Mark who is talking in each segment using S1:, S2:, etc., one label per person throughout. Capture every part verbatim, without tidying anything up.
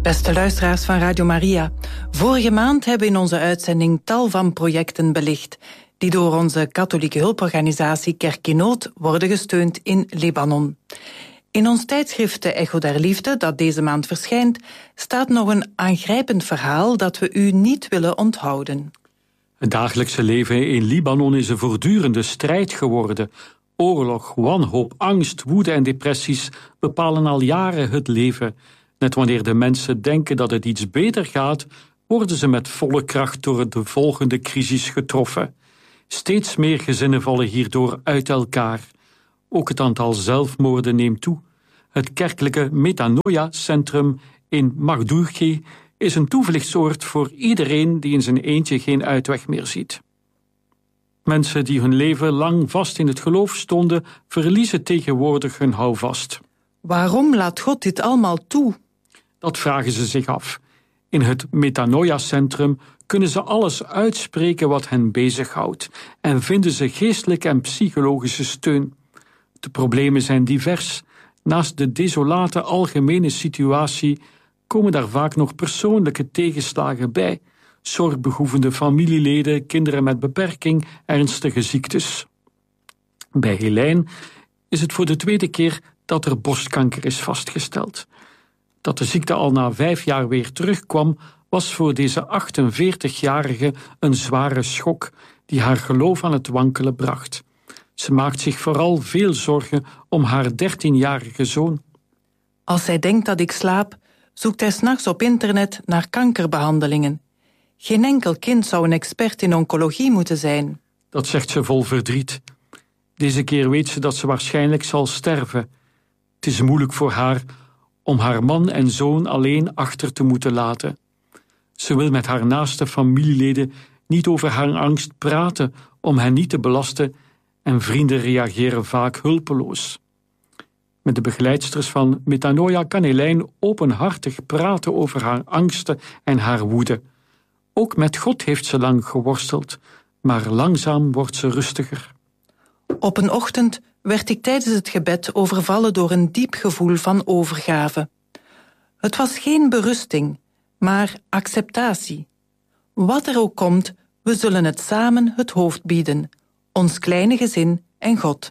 S1: Beste luisteraars van Radio Maria, vorige maand hebben we in onze uitzending tal van projecten belicht die door onze katholieke hulporganisatie Kerk in Nood worden gesteund in Libanon. In ons tijdschrift De Echo der Liefde, dat deze maand verschijnt, staat nog een aangrijpend verhaal dat we u niet willen onthouden.
S2: Het dagelijkse leven in Libanon is een voortdurende strijd geworden. Oorlog, wanhoop, angst, woede en depressies bepalen al jaren het leven. Net wanneer de mensen denken dat het iets beter gaat, worden ze met volle kracht door de volgende crisis getroffen. Steeds meer gezinnen vallen hierdoor uit elkaar. Ook het aantal zelfmoorden neemt toe. Het kerkelijke Metanoia-centrum in Mardourgi is een toevluchtsoord voor iedereen die in zijn eentje geen uitweg meer ziet. Mensen die hun leven lang vast in het geloof stonden, verliezen tegenwoordig hun houvast.
S1: Waarom laat God dit allemaal toe?
S2: Dat vragen ze zich af. In het Metanoia-centrum kunnen ze alles uitspreken wat hen bezighoudt en vinden ze geestelijke en psychologische steun. De problemen zijn divers. Naast de desolate algemene situatie komen daar vaak nog persoonlijke tegenslagen bij. Zorgbehoevende familieleden, kinderen met beperking, ernstige ziektes. Bij Helijn is het voor de tweede keer dat er borstkanker is vastgesteld. Dat de ziekte al na vijf jaar weer terugkwam, was voor deze achtenveertigjarige een zware schok die haar geloof aan het wankelen bracht. Ze maakt zich vooral veel zorgen om haar dertienjarige zoon.
S1: Als zij denkt dat ik slaap, zoekt hij 's nachts op internet naar kankerbehandelingen. Geen enkel kind zou een expert in oncologie moeten zijn.
S2: Dat zegt ze vol verdriet. Deze keer weet ze dat ze waarschijnlijk zal sterven. Het is moeilijk voor haar om haar man en zoon alleen achter te moeten laten. Ze wil met haar naaste familieleden niet over haar angst praten om hen niet te belasten en vrienden reageren vaak hulpeloos. Met de begeleidsters van Metanoia kan Helijn openhartig praten over haar angsten en haar woede. Ook met God heeft ze lang geworsteld, maar langzaam wordt ze rustiger.
S1: Op een ochtend werd ik tijdens het gebed overvallen door een diep gevoel van overgave. Het was geen berusting, maar acceptatie. Wat er ook komt, we zullen het samen het hoofd bieden, ons kleine gezin en God.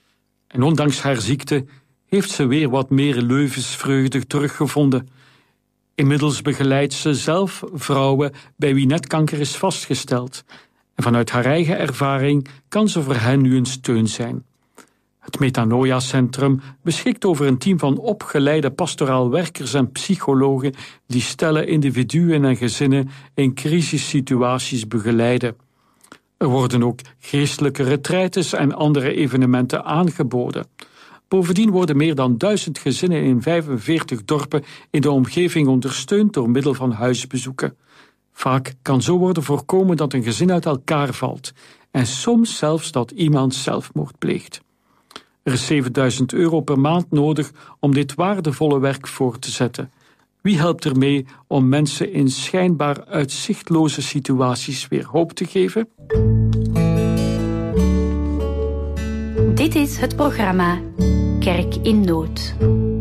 S2: En ondanks haar ziekte heeft ze weer wat meer levensvreugde teruggevonden. Inmiddels begeleidt ze zelf vrouwen bij wie net kanker is vastgesteld. En vanuit haar eigen ervaring kan ze voor hen nu een steun zijn. Het Metanoia-centrum beschikt over een team van opgeleide pastoraal werkers en psychologen die stellen, individuen en gezinnen in crisissituaties begeleiden. Er worden ook geestelijke retraites en andere evenementen aangeboden. Bovendien worden meer dan duizend gezinnen in vijfenveertig dorpen in de omgeving ondersteund door middel van huisbezoeken. Vaak kan zo worden voorkomen dat een gezin uit elkaar valt en soms zelfs dat iemand zelfmoord pleegt. Er is zevenduizend euro per maand nodig om dit waardevolle werk voor te zetten. Wie helpt er mee om mensen in schijnbaar uitzichtloze situaties weer hoop te geven?
S3: Dit is het programma Kerk in Nood.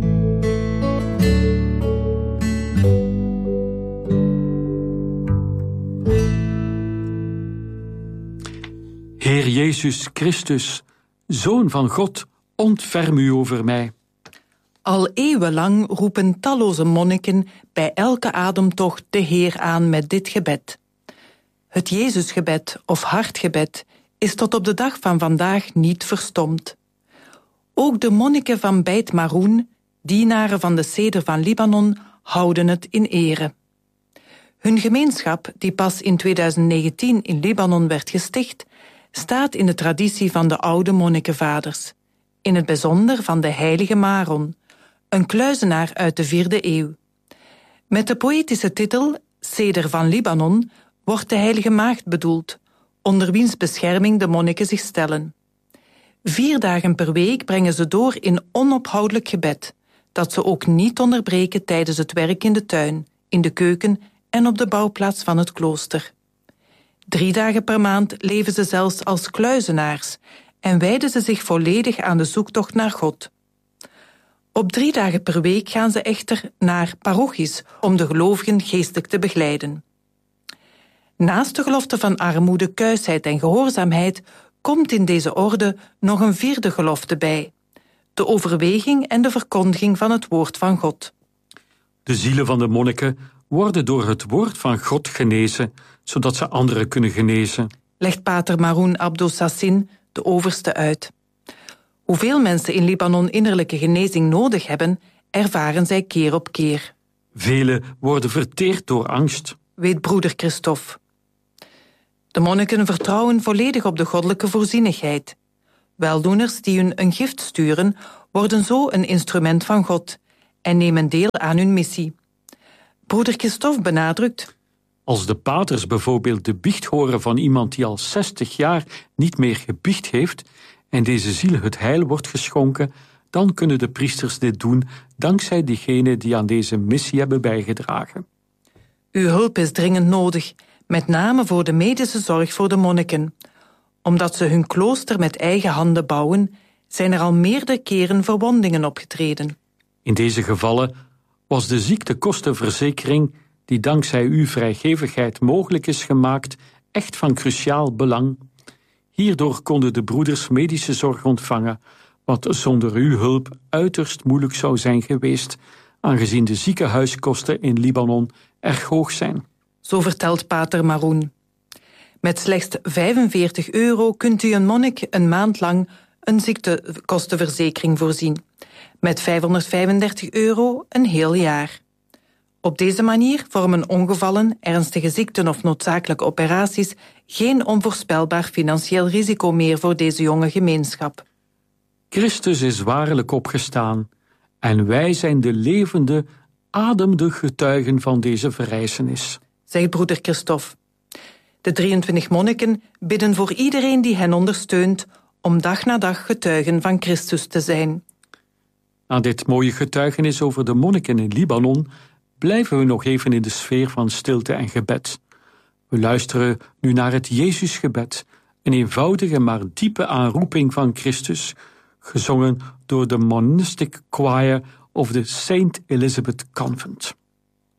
S2: Heer Jezus Christus, Zoon van God, ontferm u over mij.
S1: Al eeuwenlang roepen talloze monniken bij elke ademtocht de Heer aan met dit gebed. Het Jezusgebed of hartgebed is tot op de dag van vandaag niet verstomd. Ook de monniken van Beit Maroen, dienaren van de Ceder van Libanon, houden het in ere. Hun gemeenschap, die pas in tweeduizend negentien in Libanon werd gesticht, staat in de traditie van de oude monnikenvaders, in het bijzonder van de heilige Maron, een kluizenaar uit de vierde eeuw. Met de poëtische titel Ceder van Libanon wordt de heilige maagd bedoeld, onder wiens bescherming de monniken zich stellen. Vier dagen per week brengen ze door in onophoudelijk gebed, dat ze ook niet onderbreken tijdens het werk in de tuin, in de keuken en op de bouwplaats van het klooster. Drie dagen per maand leven ze zelfs als kluizenaars en wijden ze zich volledig aan de zoektocht naar God. Op drie dagen per week gaan ze echter naar parochies om de gelovigen geestelijk te begeleiden. Naast de gelofte van armoede, kuisheid en gehoorzaamheid komt in deze orde nog een vierde gelofte bij: de overweging en de verkondiging van het woord van God.
S2: De zielen van de monniken worden door het woord van God genezen, zodat ze anderen kunnen genezen,
S1: legt pater Maroun Abdoussassin, de overste, uit. Hoeveel mensen in Libanon innerlijke genezing nodig hebben, ervaren zij keer op keer.
S2: Velen worden verteerd door angst,
S1: weet broeder Christophe. De monniken vertrouwen volledig op de goddelijke voorzienigheid. Weldoeners die hun een gift sturen, worden zo een instrument van God en nemen deel aan hun missie. Broeder Christophe benadrukt:
S2: als de paters bijvoorbeeld de biecht horen van iemand die al zestig jaar niet meer gebiecht heeft en deze ziel het heil wordt geschonken, dan kunnen de priesters dit doen dankzij diegenen die aan deze missie hebben bijgedragen.
S1: Uw hulp is dringend nodig, met name voor de medische zorg voor de monniken. Omdat ze hun klooster met eigen handen bouwen, zijn er al meerdere keren verwondingen opgetreden.
S2: In deze gevallen was de ziektekostenverzekering, die dankzij uw vrijgevigheid mogelijk is gemaakt, echt van cruciaal belang. Hierdoor konden de broeders medische zorg ontvangen, wat zonder uw hulp uiterst moeilijk zou zijn geweest, aangezien de ziekenhuiskosten in Libanon erg hoog zijn.
S1: Zo vertelt pater Maroun. Met slechts vijfenveertig euro kunt u een monnik een maand lang een ziektekostenverzekering voorzien. Met vijfhonderdvijfendertig euro een heel jaar. Op deze manier vormen ongevallen, ernstige ziekten of noodzakelijke operaties geen onvoorspelbaar financieel risico meer voor deze jonge gemeenschap.
S2: Christus is waarlijk opgestaan en wij zijn de levende, ademende getuigen van deze verrijzenis,
S1: zegt broeder Christophe. De drieëntwintig monniken bidden voor iedereen die hen ondersteunt om dag na dag getuigen van Christus te zijn.
S2: Na dit mooie getuigenis over de monniken in Libanon blijven we nog even in de sfeer van stilte en gebed. We luisteren nu naar het Jezusgebed, een eenvoudige maar diepe aanroeping van Christus, gezongen door de Monistic Choir of the Saint Elizabeth Convent.